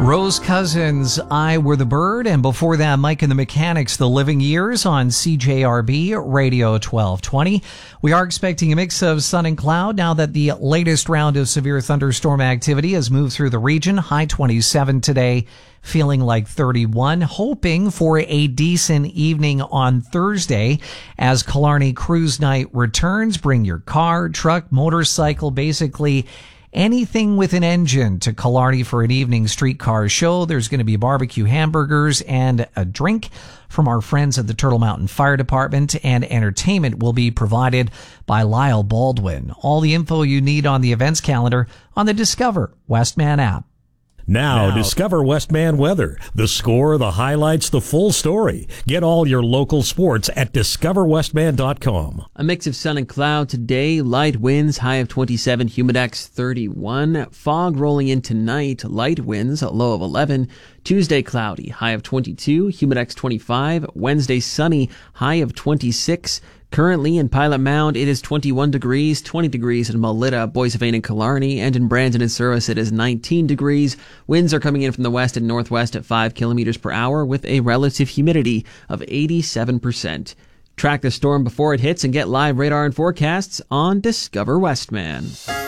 Rose Cousins, I Were the Bird, and before that, Mike and the Mechanics, The Living Years on CJRB Radio 1220. We are expecting a mix of sun and cloud now that the latest round of severe thunderstorm activity has moved through the region. High 27 today, feeling like 31. Hoping for a decent evening on Thursday as Killarney Cruise Night returns. Bring your car, truck, motorcycle, basically anything with an engine to Killarney for an evening streetcar show. There's going to be barbecue hamburgers and a drink from our friends at the Turtle Mountain Fire Department, and entertainment will be provided by Lyle Baldwin. All the info you need on the events calendar on the Discover Westman app. Now, discover Westman weather. The score, the highlights, the full story. Get all your local sports at discoverwestman.com. A mix of sun and cloud today. Light winds, high of 27, humidex 31. Fog rolling in tonight. Light winds, a low of 11. Tuesday cloudy, high of 22, humidex 25. Wednesday sunny, high of 26. Currently in Pilot Mound, it is 21 degrees, 20 degrees in Melita, Boissevain, and Killarney, and in Brandon and Souris it is 19 degrees. Winds are coming in from the west and northwest at 5 kilometers per hour with a relative humidity of 87%. Track the storm before it hits and get live radar and forecasts on Discover Westman.